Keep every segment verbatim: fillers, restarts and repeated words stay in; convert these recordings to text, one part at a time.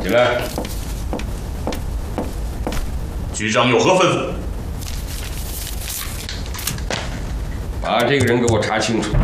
起来。 局长有何吩咐？ 把这个人给我查清楚。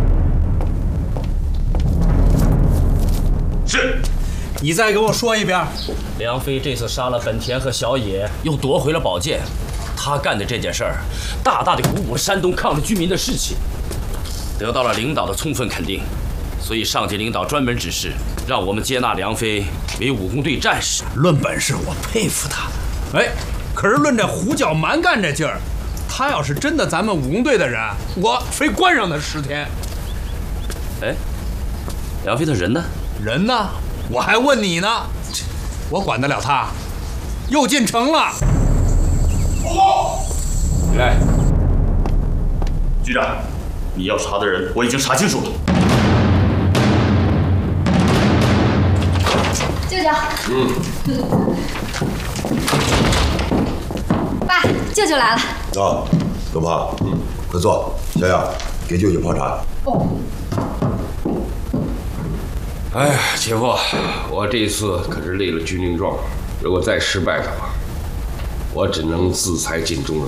是。 你再给我说一遍。 梁飞这次杀了本田和小野，又夺回了宝剑，他干的这件事儿，大大的鼓舞了山东抗日居民的士气，得到了领导的充分肯定。所以上级领导专门指示，让我们接纳梁飞为武工队战士。 论本事，我佩服他。哎，可是论这胡搅蛮干这劲儿，他要是真的咱们武工队的人，我非关上他十天。 哎，梁飞的人呢？ 人呢？我还问你呢，我管得了他？又进城了。 报告。 来， 局长，你要查的人我已经查清楚了。 舅舅。嗯。爸，舅舅来了。 啊，东胖，嗯，快坐。小雅，给舅舅泡茶。 哦。 哎呀，姐夫，我这次可是立了军令状，如果再失败的话，我只能自裁尽忠了。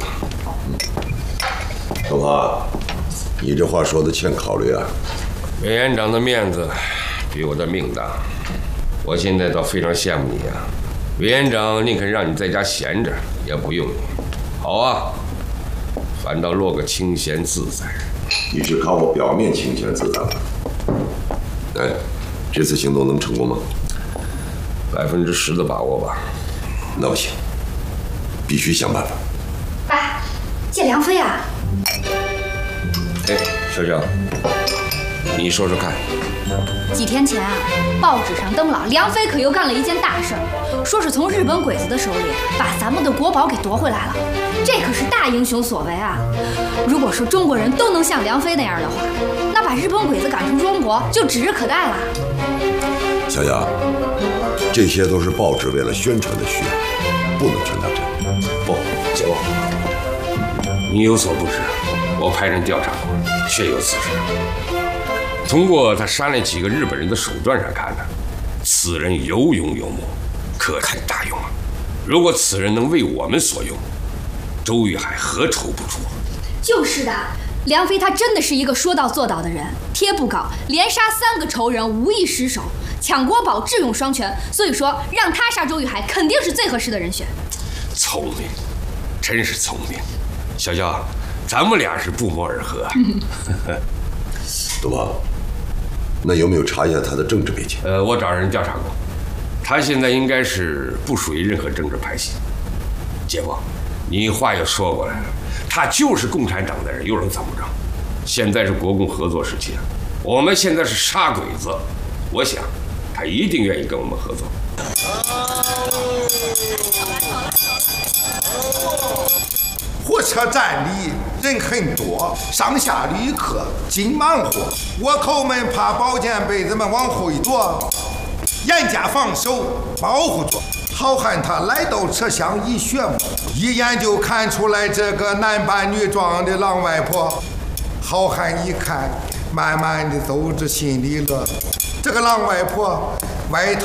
东胖，你这话说的欠考虑啊。 委员长的面子比我的命大，我现在倒非常羡慕你啊。委员长宁肯让你在家闲着，也不用你。好啊，反倒落个清闲自在。 你是看我表面清闲自在了？哎。这次行动能成功吗？ 百分之十的把握吧。 那不行，必须想办法。 爸，借梁飞啊！ 哎，小小，你说说看。 几天前啊，报纸上登了，梁飞可又干了一件大事儿，说是从日本鬼子的手里把咱们的国宝给夺回来了。这可是大英雄所为啊！如果说中国人都能像梁飞那样的话，那把日本鬼子赶出中国就指日可待了。 小雅，这些都是报纸为了宣传的需要，不能全当真。 不，姐夫，你有所不知，我派人调查过，确有此事。通过他杀那几个日本人的手段上看呢，此人有勇有谋，可堪大用啊！如果此人能为我们所用，周玉海何愁不出？ 就是的，梁飞他真的是一个说到做到的人，贴布稿连杀三个仇人无一失手，抢国宝智勇双全，所以说让他杀周玉海肯定是最合适的人选。 聪明，真是聪明，小娇，咱们俩是不谋而合啊。 东胖，那有没有查一下他的政治背景？ 呃，我找人调查过，他现在应该是不属于任何政治派系。姐夫，你话又说过来了，他就是共产党的人，又能怎么着？现在是国共合作时期，我们现在是杀鬼子，我想他一定愿意跟我们合作。 火车站里人很多，上下旅客紧忙活，倭寇们怕宝剑被子们往后一躲，严加防守保护着。好汉他来到车厢一旋目，一眼就看出来这个男扮女装的狼外婆。好汉一看，慢慢的走着心里乐，这个狼外婆外头